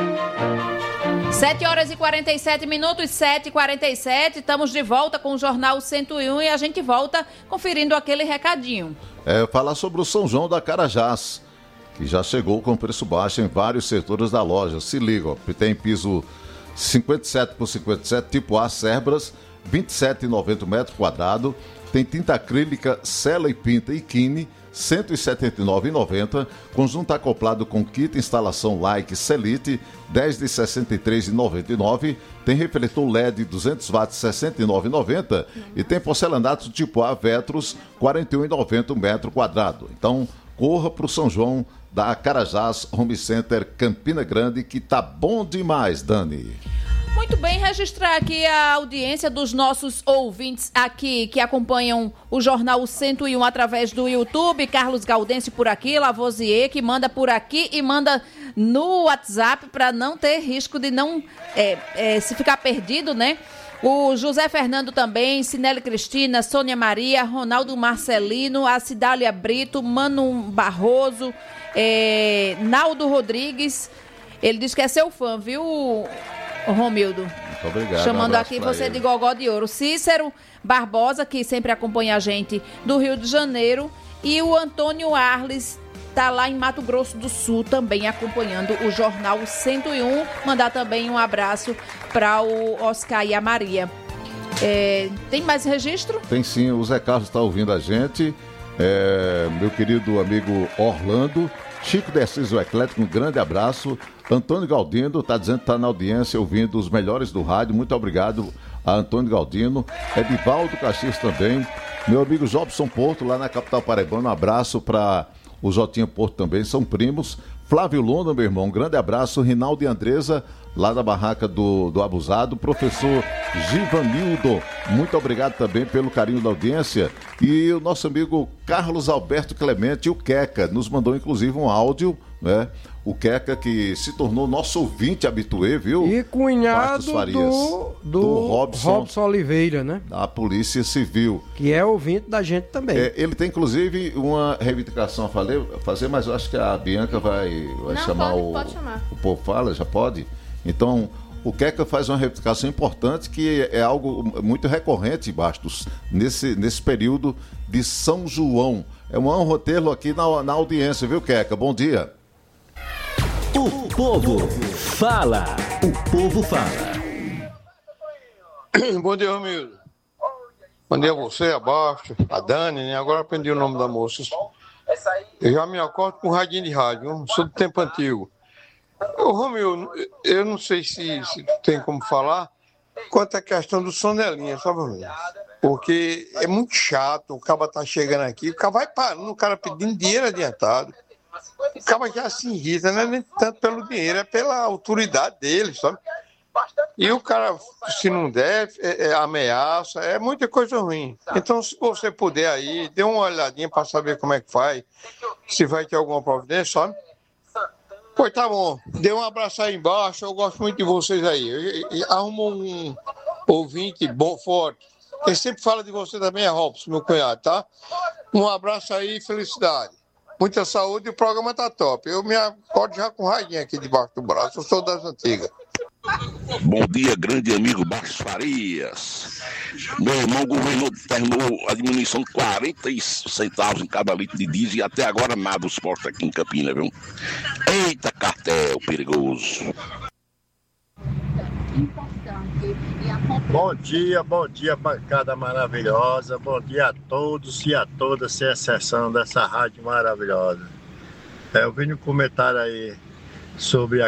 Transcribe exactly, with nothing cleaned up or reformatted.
sete horas e quarenta e sete minutos, sete e quarenta e sete, estamos de volta com o Jornal cento e um e a gente volta conferindo aquele recadinho. É, falar sobre o São João da Carajás, que já chegou com preço baixo em vários setores da loja. Se liga, ó, tem piso cinquenta e sete por cinquenta e sete, tipo A, Cerbras, vinte e sete reais e noventa metros quadrados. Tem tinta acrílica, Sela e Pinta e Kine, cento e setenta e nove reais e noventa centavos, conjunto acoplado com kit instalação Like Selite, dez de sessenta e três reais e noventa e nove centavos, tem refletor L E D duzentos watts, sessenta e nove reais e noventa centavos e tem porcelanato tipo A Vetros, quarenta e um reais e noventa centavos metro quadrado. Então, corra para o São João da Carajás Home Center Campina Grande, que tá bom demais, Dani. Muito bem, registrar aqui a audiência dos nossos ouvintes aqui que acompanham o Jornal cento e um através do YouTube. Carlos Gaudêncio por aqui, Lavoisier, que manda por aqui e manda no WhatsApp para não ter risco de não é, é, se ficar perdido, né? O José Fernando também, Sinele Cristina, Sônia Maria, Ronaldo Marcelino, a Cidália Brito, Mano Barroso, é, Naldo Rodrigues. Ele diz que é seu fã, viu, Romildo? Muito obrigado. Chamando um aqui você ele. de Gogó de Ouro. Cícero Barbosa, que sempre acompanha a gente do Rio de Janeiro. E o Antônio Arles está lá em Mato Grosso do Sul também acompanhando o Jornal cento e um. Mandar também um abraço para o Oscar e a Maria. É, tem mais registro? Tem sim, o Zé Carlos está ouvindo a gente. É, meu querido amigo Orlando. Chico Derciso Eclético, um grande abraço. Antônio Galdino está dizendo que está na audiência ouvindo os melhores do rádio. Muito obrigado a Antônio Galdino. Edivaldo Caxias também. Meu amigo Jobson Porto, lá na capital paraibana. Um abraço para o Jotinha Porto também, são primos. Flávio Londra, meu irmão, um grande abraço. Rinaldo e Andresa, lá da barraca do, do Abusado. Professor Givanildo, muito obrigado também pelo carinho da audiência. E o nosso amigo Carlos Alberto Clemente, o Queca, nos mandou inclusive um áudio, né? O Queca, que se tornou nosso ouvinte habituê, viu? E cunhado do, do, do Robson, Robson Oliveira, né? Da Polícia Civil. Que é ouvinte da gente também. É, ele tem, inclusive, uma reivindicação a fazer, mas eu acho que a Bianca vai, vai Não, chamar pode, o... pode chamar. O povo fala, já pode? Então, o Queca faz uma reivindicação importante, que é algo muito recorrente, Bastos, nesse, nesse período de São João. É um honra tê-lo aqui na, na audiência, viu, Queca? Bom dia. O povo fala. O povo fala. Bom dia, Romildo. Bom dia a você, a Bastos, a Dani, né? Agora aprendi o nome da moça. Eu já me acordo com um radinho de rádio, eu sou do tempo antigo. Ô, Romildo, eu não sei se, se tem como falar quanto à questão do sonelinha, sabe, Romildo? Porque é muito chato, o cara tá chegando aqui, o cara vai parando, o cara pedindo dinheiro adiantado. O cara já se irrita, não é nem tanto pelo dinheiro, é pela autoridade dele, sabe? E o cara, se não der, é, é ameaça, é muita coisa ruim. Então, se você puder aí, dê uma olhadinha para saber como é que faz, se vai ter alguma providência, sabe? Pois tá bom, dê um abraço aí embaixo, eu gosto muito de vocês aí. Arrumou um ouvinte bom, forte. Quem sempre fala de você também é Robson, meu cunhado, tá? Um abraço aí e felicidade. Muita saúde e o programa tá top. Eu me acordo já com rainha aqui debaixo do braço. Eu sou das antigas. Bom dia, grande amigo Bastos Farias. Meu irmão, o governo terminou a diminuição de quarenta centavos em cada litro de diesel e até agora nada os postos aqui em Campinas, viu? Eita, cartel perigoso. Bom dia, bom dia, bancada maravilhosa. Bom dia a todos e a todas, sem exceção dessa rádio maravilhosa. É, eu vi um comentário aí sobre a